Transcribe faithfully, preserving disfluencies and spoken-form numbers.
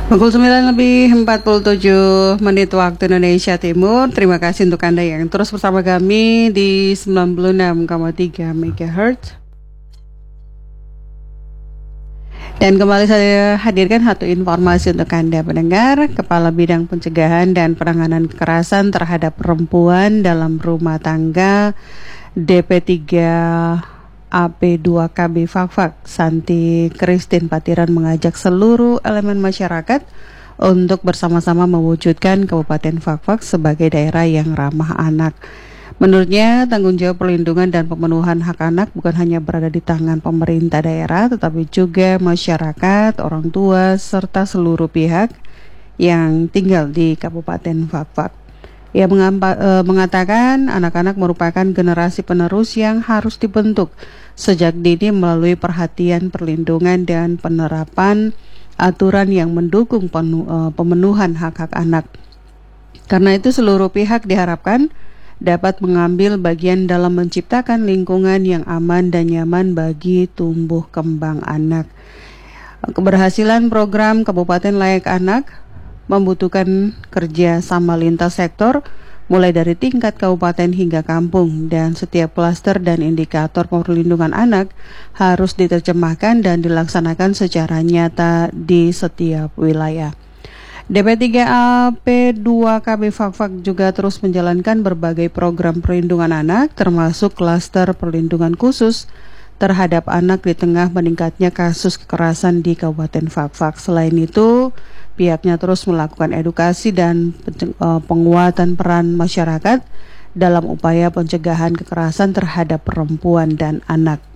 Pukul sembilan lebih empat puluh tujuh menit waktu Indonesia Timur. Terima kasih untuk Anda yang terus bersama kami di sembilan puluh enam koma tiga megahertz. Dan kembali saya hadirkan satu informasi untuk Anda pendengar. Kepala Bidang Pencegahan dan Penanganan Kekerasan Terhadap Perempuan dalam Rumah Tangga D P tiga A P dua K B Fakfak, Santi Christine Patiran, mengajak seluruh elemen masyarakat untuk bersama-sama mewujudkan Kabupaten Fakfak sebagai daerah yang ramah anak. Menurutnya, tanggung jawab perlindungan dan pemenuhan hak anak bukan hanya berada di tangan pemerintah daerah, tetapi juga masyarakat, orang tua, serta seluruh pihak yang tinggal di Kabupaten Fakfak. Ia mengampa, e, mengatakan anak-anak merupakan generasi penerus yang harus dibentuk sejak dini melalui perhatian, perlindungan, dan penerapan aturan yang mendukung penu, e, pemenuhan hak-hak anak. Karena itu seluruh pihak diharapkan dapat mengambil bagian dalam menciptakan lingkungan yang aman dan nyaman bagi tumbuh kembang anak. Keberhasilan program Kabupaten Layak Anak membutuhkan kerja sama lintas sektor, mulai dari tingkat kabupaten hingga kampung, dan setiap klaster dan indikator perlindungan anak harus diterjemahkan dan dilaksanakan secara nyata di setiap wilayah. D P tiga A P dua K B Fakfak juga terus menjalankan berbagai program perlindungan anak, termasuk klaster perlindungan khusus terhadap anak di tengah meningkatnya kasus kekerasan di Kabupaten Fakfak. Selain itu, pihaknya terus melakukan edukasi dan penguatan peran masyarakat dalam upaya pencegahan kekerasan terhadap perempuan dan anak.